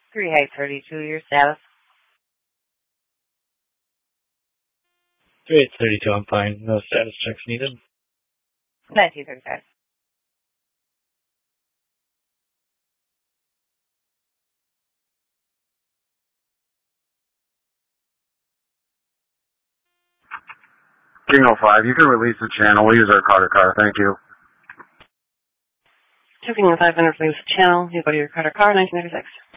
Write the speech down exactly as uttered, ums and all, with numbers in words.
three eight thirty-two, your status? three eight thirty-two, I'm fine. No status checks needed. nineteen thirty-five. King oh five, you can release the channel. We'll use our Carter car. Thank you. Two King oh five, release the channel. You go to your Carter car, nineteen thirty-six.